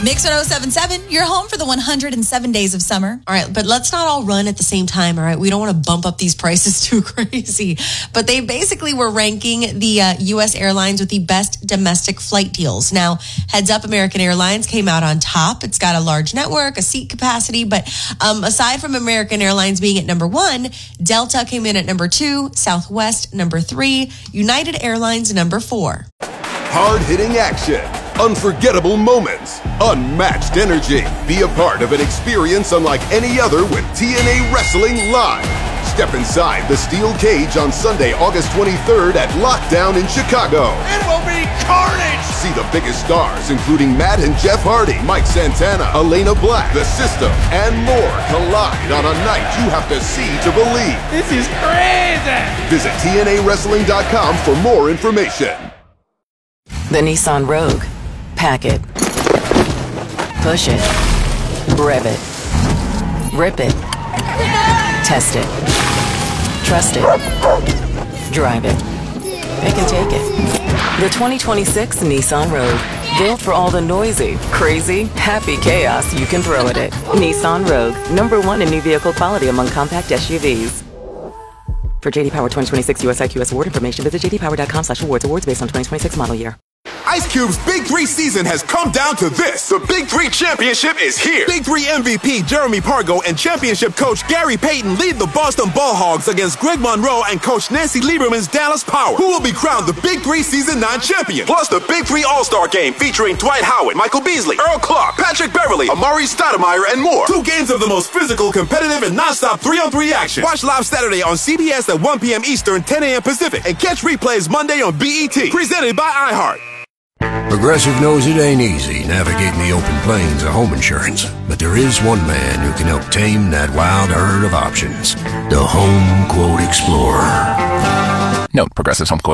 Mix 1077, you're home for the 107 days of summer. All right, but let's not all run at the same time, all right? We don't want to bump up these prices too crazy. But they basically were ranking the U.S. airlines with the best domestic flight deals. Now, heads up, American Airlines came out on top. It's got a large network, a seat capacity. But aside from American Airlines being at number 1, Delta came in at number 2, Southwest number 3, United Airlines number 4. Hard-hitting action, unforgettable moments, unmatched energy. Be a part of an experience unlike any other with TNA Wrestling Live. Step inside the steel cage on Sunday, August 23rd at Lockdown in Chicago. It will be carnage! See the biggest stars, including Matt and Jeff Hardy, Mike Santana, Elena Black, The System, and more collide on a night you have to see to believe. This is crazy! Visit TNAWrestling.com for more information. The Nissan Rogue. Pack it. Push it. Rev it. Rip it. Test it. Trust it. Drive it. Pick and take it. The 2026 Nissan Rogue. Built for all the noisy, crazy, happy chaos you can throw at it. Nissan Rogue. #1 in new vehicle quality among compact SUVs. For JD Power 2026 US IQS award information, visit jdpower.com/awards. Awards based on 2026 model year. Ice Cube's Big 3 season has come down to this. The Big 3 Championship is here. Big 3 MVP Jeremy Pargo and championship coach Gary Payton lead the Boston Ball Hogs against Greg Monroe and coach Nancy Lieberman's Dallas Power, who will be crowned the Big 3 Season 9 champion. Plus the Big 3 All-Star Game featuring Dwight Howard, Michael Beasley, Earl Clark, Patrick Beverly, Amari Stoudemire, and more. 2 games of the most physical, competitive, and non-stop 3-on-3 action. Watch live Saturday on CBS at 1 p.m. Eastern, 10 a.m. Pacific, and catch replays Monday on BET. Presented by iHeart. Progressive knows it ain't easy navigating the open plains of home insurance, but there is one man who can help tame that wild herd of options. The Home Quote Explorer. Note, Progressive's Home Quote